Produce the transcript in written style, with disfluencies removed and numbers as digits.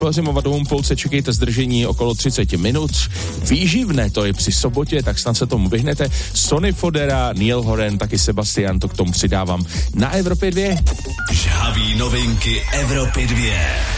Podzimovat do Humpolce čekejte zdržení okolo 30 minut. Výživné to je při sobotě, tak snad se tomu vyhnete. Sonny Fodera, Neil Horan, taky Sebastian, to k tomu přidávám na Evropě 2. Žhavý novinky Evropy 2.